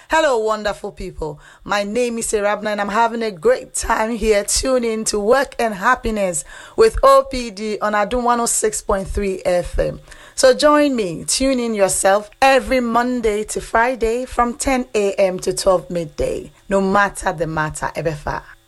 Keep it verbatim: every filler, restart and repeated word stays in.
Hello, wonderful people. My name is Serabna and I'm having a great time here. Tune in to Work and Happiness with O P D on Adum one oh six point three F M. So join me, tune in yourself every Monday to Friday from ten a.m. to twelve midday, no matter the matter ever far.